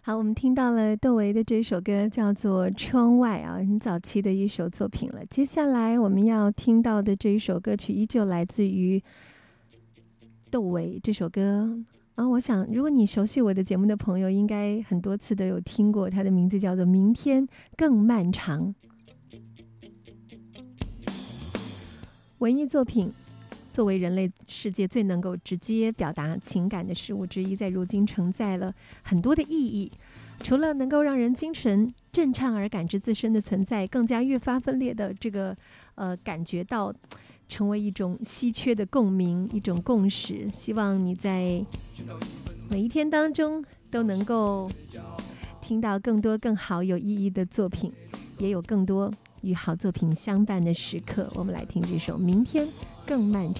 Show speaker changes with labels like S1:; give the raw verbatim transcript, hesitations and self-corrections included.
S1: 好，我们听到了窦唯的这首歌，叫做《窗外》啊，很早期的一首作品了。接下来我们要听到的这一首歌曲，依旧来自于窦唯这首歌啊。我想，如果你熟悉我的节目的朋友，应该很多次都有听过，它的名字叫做《明天更漫长》。文艺作品作为人类世界最能够直接表达情感的事物之一，在如今承载了很多的意义。除了能够让人精神震颤而感知自身的存在，更加越发分裂的这个呃感觉到成为一种稀缺的共鸣，一种共识。希望你在每一天当中都能够听到更多更好有意义的作品，也有更多与好作品相伴的时刻。我们来听这首《明天更漫长》。